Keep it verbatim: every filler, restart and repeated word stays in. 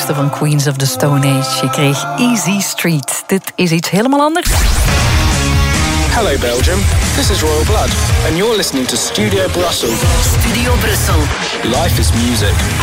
eerste van Queens of the Stone Age. Je kreeg Easy Street. Dit is iets helemaal anders. Hello Belgium, this is Royal Blood and you're listening to Studio Brussels. Studio Brussel. Life is music.